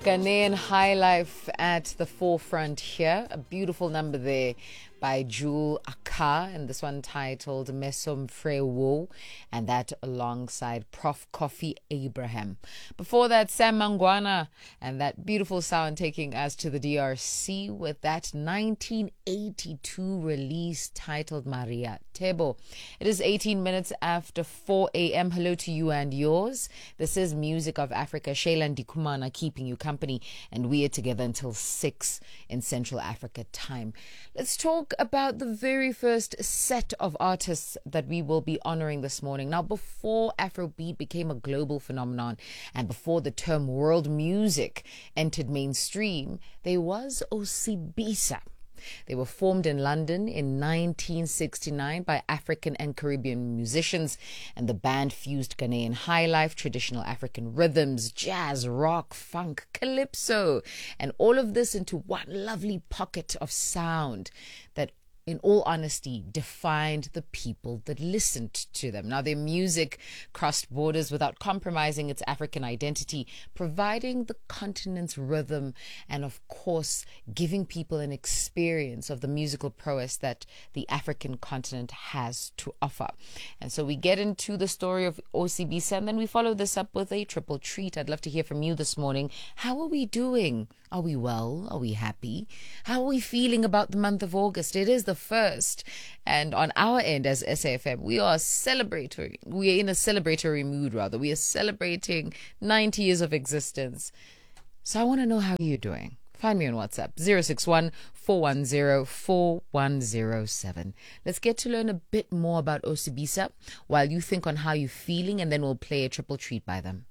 Ghanaian high life at the forefront here. A beautiful number there by Jewel Aka, and this one titled Mesom Frewo, and that alongside Prof. Kofi Abraham. Before that, Sam Mangwana, and that beautiful sound taking us to the DRC with that 1982 release titled Maria Tebo. It is 18 minutes after 4 a.m. Hello to you and yours. This is Music of Africa. Shayla Ndikumana keeping you company, and we are together until 6 in Central Africa time. Let's talk about the very first set of artists that we will be honoring this morning. Now, before Afrobeat became a global phenomenon and before the term world music entered mainstream, there was Osibisa. They were formed in London in 1969 by African and Caribbean musicians, and the band fused Ghanaian highlife, traditional African rhythms, jazz, rock, funk, calypso, and all of this into one lovely pocket of sound that, in all honesty, defined the people that listened to them. Now, their music crossed borders without compromising its African identity, providing the continent's rhythm and, of course, giving people an experience of the musical prowess that the African continent has to offer. And so we get into the story of Osibisa, and then we follow this up with a triple treat. I'd love to hear from you this morning. How are we doing? Are we well? Are we happy? How are we feeling about the month of August? It is the first, and on our end as SAFM, we are celebratory. We are in a celebratory mood, rather. We are celebrating 90 years of existence. So I want to know how you're doing. Find me on WhatsApp, 061-410-4107. Let's get to learn a bit more about Osibisa while you think on how you're feeling, and then we'll play a triple treat by them.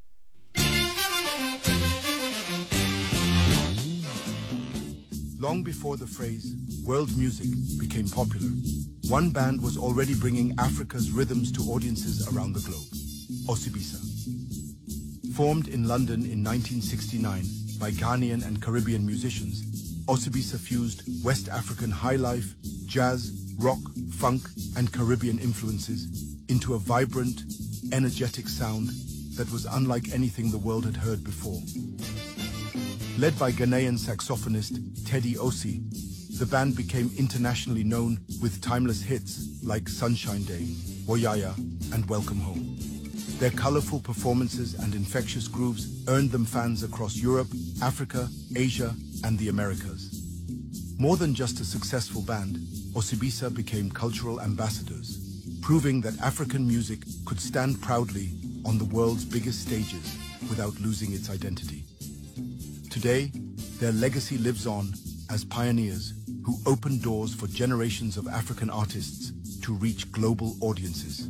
Long before the phrase world music became popular, one band was already bringing Africa's rhythms to audiences around the globe, Osibisa. Formed in London in 1969 by Ghanaian and Caribbean musicians, Osibisa fused West African highlife, jazz, rock, funk, and Caribbean influences into a vibrant, energetic sound that was unlike anything the world had heard before. Led by Ghanaian saxophonist Teddy Osi, the band became internationally known with timeless hits like Sunshine Day, Woyaya, and Welcome Home. Their colorful performances and infectious grooves earned them fans across Europe, Africa, Asia, and the Americas. More than just a successful band, Osibisa became cultural ambassadors, proving that African music could stand proudly on the world's biggest stages without losing its identity. Today, their legacy lives on as pioneers who opened doors for generations of African artists to reach global audiences.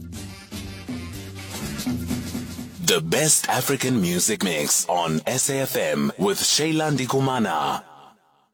The best African music mix on SAFM with Shayla Ndikumana.